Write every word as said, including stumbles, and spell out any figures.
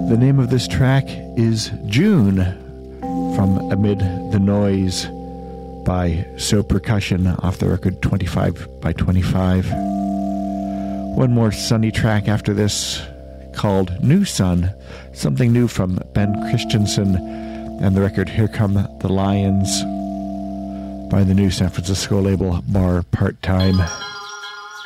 The name of this track is June from Amid the Noise by So Percussion off the record twenty-five by twenty-five. One more sunny track after this called New Sun, something new from Ben Christensen and the record Here Come the Lions by the new San Francisco label Bar Part Time.